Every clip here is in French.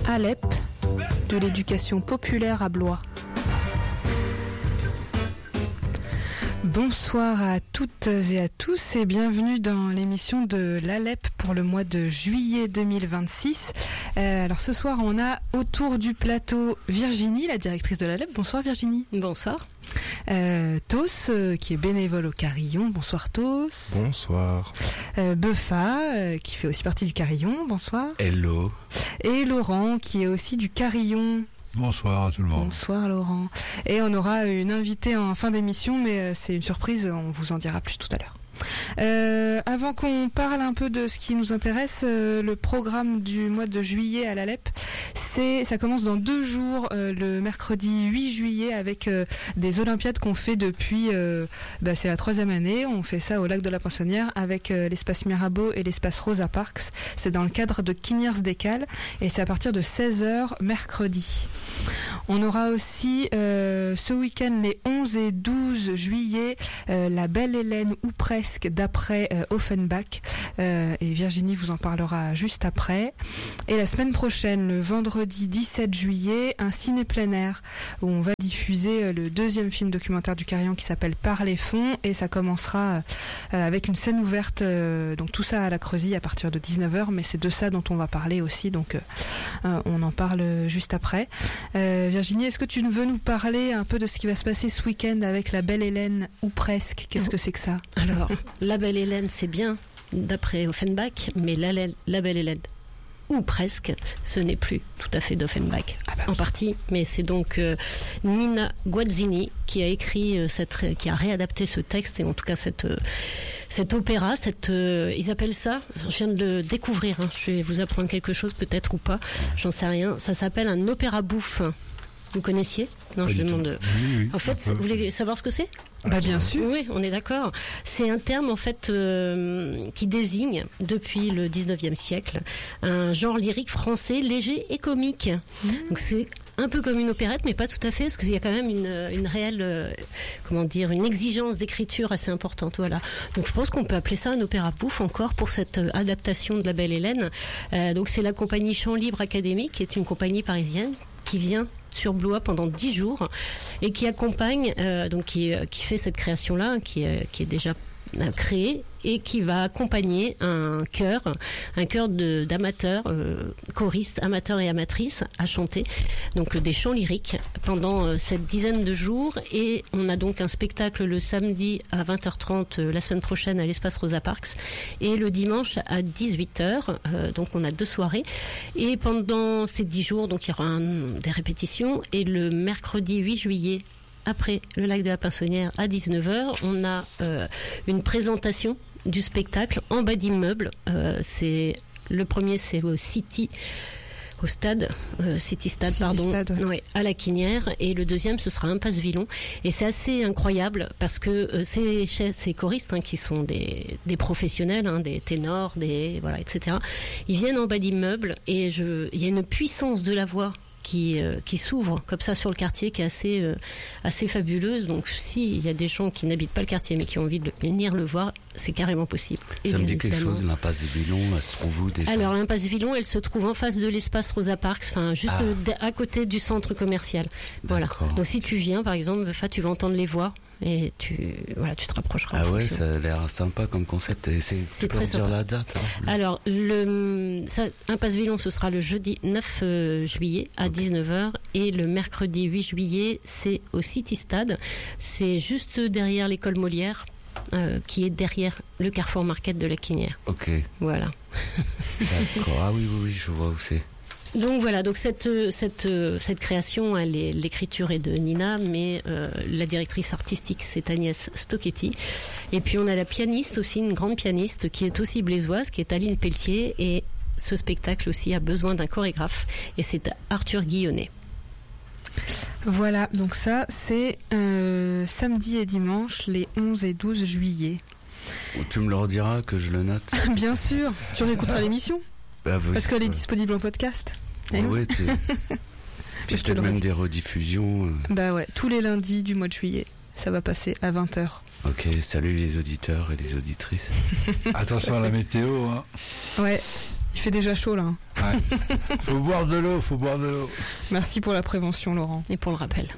Alep, de l'éducation populaire à Blois. Bonsoir à toutes et à tous et bienvenue dans l'émission de l'Alep pour le mois de juillet 2026. Alors ce soir on a autour du plateau Virginie, la directrice de l'Alep. Bonsoir Virginie. Bonsoir. Tos, qui est bénévole au Carillon. Bonsoir Tos. Bonsoir. Beffa, qui fait aussi partie du Carillon. Bonsoir. Hello. Et Laurent, qui est aussi du Carillon. Bonsoir à tout le monde. Bonsoir Laurent. Et on aura une invitée en fin d'émission, mais c'est une surprise, on vous en dira plus tout à l'heure. Avant qu'on parle un peu de ce qui nous intéresse, le programme du mois de juillet à l'Alep, ça commence dans 2 jours, le mercredi 8 juillet, avec des Olympiades qu'on fait depuis, c'est la 3e année. On fait ça au lac de la Poinçonnière avec l'espace Mirabeau et l'espace Rosa Parks. C'est dans le cadre de Quigners Décales et c'est à partir de 16h mercredi. On aura aussi ce week-end les 11 et 12 juillet la Belle Hélène ou presque d'après Offenbach et Virginie vous en parlera juste après. Et la semaine prochaine, le vendredi 17 juillet, un ciné plein air où on va diffuser le 2e film documentaire du Carillon qui s'appelle Par les fonds et ça commencera avec une scène ouverte, donc tout ça à la Creusie à partir de 19h, mais c'est de ça dont on va parler aussi, donc on en parle juste après. Virginie, est-ce que tu veux nous parler un peu de ce qui va se passer ce week-end avec la Belle Hélène ou presque? Qu'est-ce que c'est que ça? Alors, la Belle Hélène, c'est bien d'après Offenbach, mais la Belle Hélène ou presque, ce n'est plus tout à fait d'Offenbach, en partie, mais c'est donc Nina Guazzini qui a écrit qui a réadapté ce texte et en tout cas cet opéra, ils appellent ça, je viens de le découvrir, je vais vous apprendre quelque chose peut-être ou pas, j'en sais rien, ça s'appelle un opéra bouffe. Vous connaissiez? Non, je demande. Oui, en fait, vous voulez savoir ce que c'est? Bah bien sûr. Oui, on est d'accord. C'est un terme en fait qui désigne depuis le 19e siècle un genre lyrique français léger et comique. Donc c'est un peu comme une opérette, mais pas tout à fait, parce qu'il y a quand même une réelle, une exigence d'écriture assez importante. Voilà. Donc je pense qu'on peut appeler ça un opéra bouffe encore pour cette adaptation de la Belle Hélène. Donc c'est la compagnie Chant Libre Académique, qui est une compagnie parisienne qui vient sur Blois pendant 10 jours et qui accompagne, qui fait cette création-là, qui est déjà créée et qui va accompagner un chœur d'amateurs, choristes, amateurs et amatrices à chanter, donc des chants lyriques pendant cette dizaine de jours. Et on a donc un spectacle le samedi à 20h30 la semaine prochaine à l'espace Rosa Parks et le dimanche à 18h. Donc on a 2 soirées et pendant ces 10 jours, donc il y aura des répétitions et le mercredi 8 juillet après le lac de la Poinçonnière à 19h, on a une présentation du spectacle en bas d'immeuble. Le premier, c'est au City Stade, oui, à la Quinière, et le deuxième ce sera Impasse Villon. Et c'est assez incroyable parce que ces choristes qui sont des professionnels, des ténors, etc. Ils viennent en bas d'immeuble et il y a une puissance de la voix qui s'ouvre comme ça sur le quartier, qui est assez fabuleuse. Donc s'il y a des gens qui n'habitent pas le quartier mais qui ont envie de venir le voir, c'est carrément possible. Ça me dit quelque chose, l'impasse Villon, elle se trouve où déjà? Alors l'impasse Villon, elle se trouve en face de l'espace Rosa Parks, juste à côté du centre commercial. Voilà. Donc si tu viens par exemple, tu vas entendre les voix et tu te rapprocheras. Ah ouais, ça a l'air sympa comme concept. Et tu peux dire la date Alors Impasse Villon, ce sera le jeudi 9 juillet à 19h et le mercredi 8 juillet, c'est au City Stade. C'est juste derrière l'école Molière. Qui est derrière le Carrefour Market de la Quinière. Ok. Voilà. D'accord. Ah oui, je vois où c'est. Donc voilà, donc cette création, l'écriture est de Nina, mais la directrice artistique c'est Agnès Stocchetti. Et puis on a la pianiste aussi, une grande pianiste qui est aussi blésoise, qui est Aline Pelletier. Et ce spectacle aussi a besoin d'un chorégraphe, et c'est Arthur Guillonnet. Voilà, donc ça c'est samedi et dimanche, les 11 et 12 juillet. Tu me le rediras que je le note? Bien sûr, tu réécouteras l'émission, parce qu'elle est disponible en podcast. Oui, puis peut-être même des rediffusions. Bah ouais, tous les lundis du mois de juillet, ça va passer à 20h. Ok, salut les auditeurs et les auditrices. Attention à la météo. Ouais. Il fait déjà chaud là. Ouais. Faut boire de l'eau. Merci pour la prévention, Laurent. Et pour le rappel.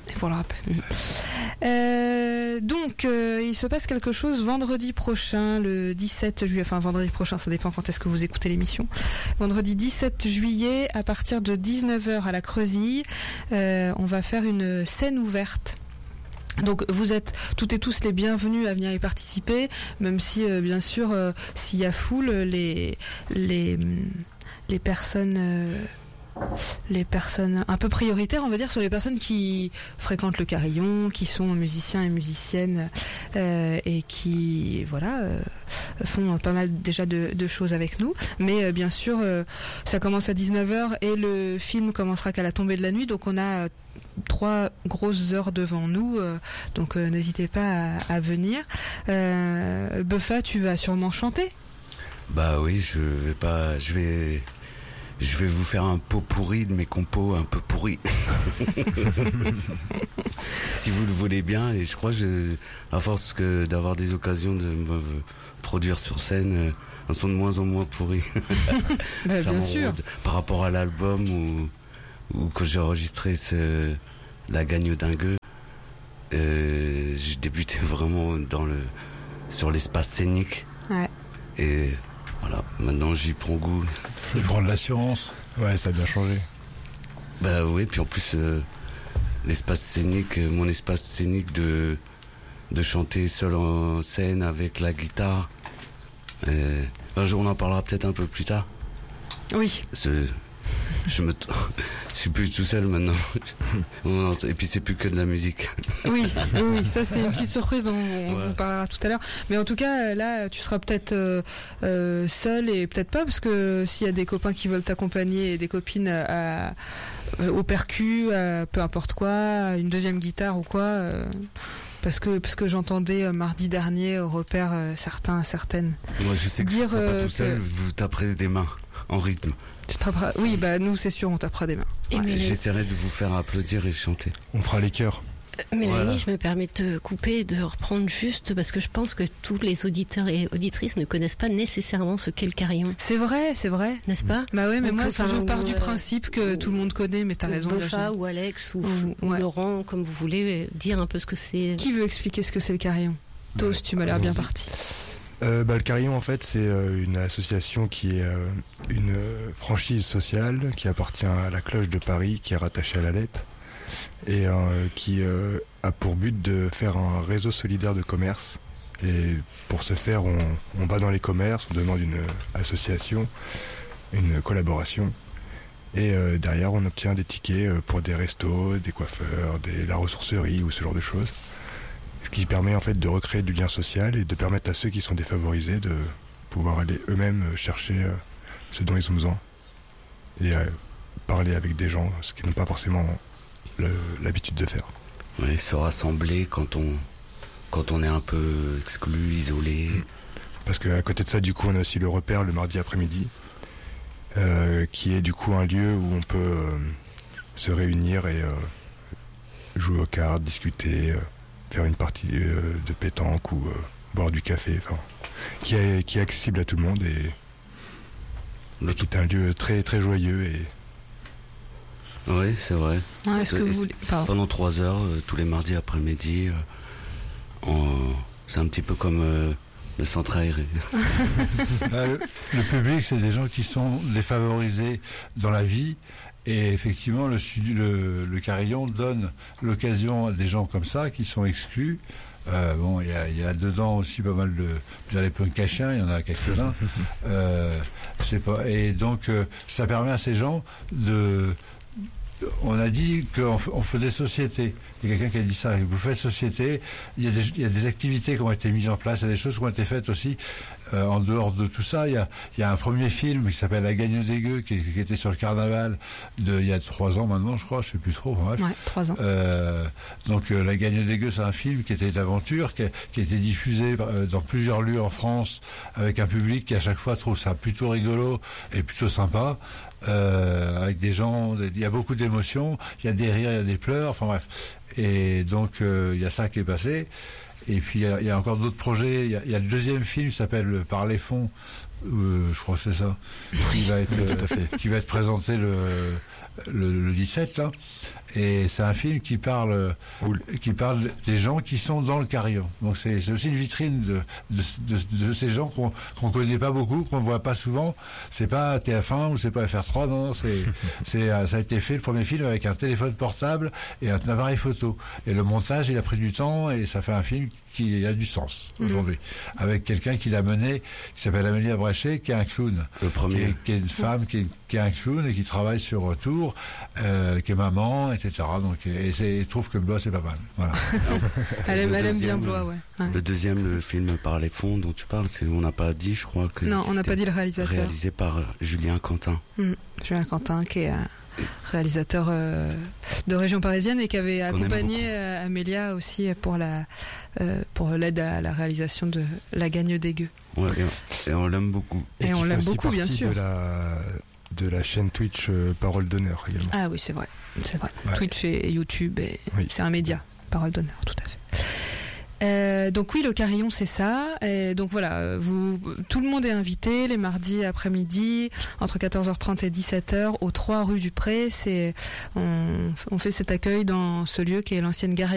Donc, il se passe quelque chose vendredi prochain, le 17 juillet. Enfin, vendredi prochain, ça dépend quand est-ce que vous écoutez l'émission. Vendredi 17 juillet, à partir de 19h à la Creusille, on va faire une scène ouverte. Donc vous êtes toutes et tous les bienvenus à venir y participer, même si bien sûr s'il y a foule, les personnes un peu prioritaires, on va dire, sont les personnes qui fréquentent le Carillon, qui sont musiciens et musiciennes et qui font pas mal déjà de choses avec nous. Mais bien sûr, ça commence à 19h et le film commencera qu'à la tombée de la nuit, donc on a 3 grosses heures devant nous, donc n'hésitez pas à venir. Buffa, tu vas sûrement chanter? Bah oui, je vais vous faire un pot pourri de mes compos un peu pourris. Si vous le voulez bien, et je crois à force d'avoir des occasions de me produire sur scène, un son de moins en moins pourri. Bah, bien sûr. Par rapport à l'album où quand j'ai enregistré La Gagne Dingue, j'ai débuté vraiment sur l'espace scénique. Ouais. Et voilà, maintenant j'y prends goût. Tu prends de l'assurance. Ouais, ça a bien changé. Bah oui, puis en plus l'espace scénique, mon espace scénique de chanter seul en scène avec la guitare. Un jour on en parlera peut-être un peu plus tard. Oui. Je suis plus tout seul maintenant. Et puis c'est plus que de la musique. Oui, ça c'est une petite surprise dont on vous parlera tout à l'heure. Mais en tout cas, là, tu seras peut-être seul et peut-être pas, parce que s'il y a des copains qui veulent t'accompagner et des copines au percu, peu importe quoi, une deuxième guitare ou quoi. Parce que j'entendais mardi dernier au repère certaines. Moi je sais que je ne serai pas tout seul, vous taperez des mains en rythme. Oui, bah nous c'est sûr, on tapera des mains. J'essaierai de vous faire applaudir et chanter. On fera les chœurs. Mélanie, Voilà. je me permets de te couper et de reprendre juste parce que je pense que tous les auditeurs et auditrices ne connaissent pas nécessairement ce qu'est le carillon. C'est vrai. N'est-ce pas? Bah ouais, mais Donc, moi je pars du principe que tout le monde connaît, mais t'as raison. Buffa ou Alex ou Ouais. Laurent, comme vous voulez, dire un peu ce que c'est. Qui veut expliquer ce que c'est le carillon? Toast, tu m'as l'air bien parti. Le Carillon, en fait, c'est une association qui est une franchise sociale qui appartient à la Cloche de Paris, qui est rattachée à la LEP, et qui a pour but de faire un réseau solidaire de commerce. Et pour ce faire, on va dans les commerces, on demande une association, une collaboration, et derrière, on obtient des tickets pour des restos, des coiffeurs, la ressourcerie ou ce genre de choses. Ce qui permet en fait de recréer du lien social et de permettre à ceux qui sont défavorisés de pouvoir aller eux-mêmes chercher ce dont ils ont besoin et parler avec des gens, ce qu'ils n'ont pas forcément l'habitude de faire. Oui, se rassembler quand on est un peu exclu, isolé. Parce qu'à côté de ça, du coup, on a aussi le repère le mardi après-midi, qui est du coup un lieu où on peut se réunir et jouer aux cartes, discuter, faire une partie de pétanque ou boire du café, qui est accessible à tout le monde et qui est un lieu très très joyeux. Oui, c'est vrai. Ah, est-ce que vous voulez... Pendant 3 heures, tous les mardis après-midi, c'est un petit peu comme le centre aéré. Le public, c'est des gens qui sont défavorisés dans la vie. Et effectivement, le Carillon donne l'occasion à des gens comme ça qui sont exclus. Il y a dedans aussi pas mal les punk à chiens, il y en a quelques-uns. Et donc, ça permet à ces gens on a dit qu'on faisait société. Il y a quelqu'un qui a dit ça. Vous faites société. Il y a des activités qui ont été mises en place. Il y a des choses qui ont été faites aussi. En dehors de tout ça, il y a un premier film qui s'appelle La Gagne des Gueux, qui était sur le carnaval il y a 3 ans maintenant, je crois. Je sais plus trop. Bref. Ouais, 3 ans. Donc La Gagne des Gueux, c'est un film qui était d'aventure, qui a été diffusé dans plusieurs lieux en France, avec un public qui à chaque fois trouve ça plutôt rigolo et plutôt sympa. Avec des gens, il y a beaucoup d'émotions, il y a des rires, il y a des pleurs, enfin bref. Et donc il y a ça qui est passé. Et puis il y a encore d'autres projets. Il y a le deuxième film qui s'appelle Par les fonds, Je crois que c'est ça. Qui va être présenté le 17 là. Et c'est un film qui parle des gens qui sont dans le carillon. Donc c'est aussi une vitrine de ces gens qu'on connaît pas beaucoup, qu'on voit pas souvent. C'est pas TF1 ou c'est pas FR3, non, ça a été fait, le premier film, avec un téléphone portable et un appareil photo. Et le montage, il a pris du temps et ça fait un film qui a du sens aujourd'hui. Avec quelqu'un qui l'a mené, qui s'appelle Amélie Abrachet, qui est un clown. Le premier. Qui est une femme qui est un clown et qui travaille sur Tours, qui est maman, etc. Donc, et trouve que Blois c'est pas mal. Voilà. Elle aime bien Blois, ouais. Le deuxième, le film Par les fonds dont tu parles, on n'a pas dit, je crois que. Non, on n'a pas dit le réalisateur. Réalisé par Julien Quentin. Julien Quentin, qui est réalisateur de région parisienne et qui avait accompagné Amélia aussi pour l'aide à la réalisation de La Gagne des Gueux. Ouais, et on l'aime beaucoup. Et on l'aime beaucoup, bien sûr. De la chaîne Twitch Parole d'honneur également. Ah oui, c'est vrai. Ouais. Twitch et YouTube, c'est un média. Parole d'honneur, tout à fait. Donc oui, le carillon, c'est ça. Et donc voilà, tout le monde est invité les mardis après-midi entre 14h30 et 17h aux 3 rue du Pré. On fait cet accueil dans ce lieu qui est l'ancienne gare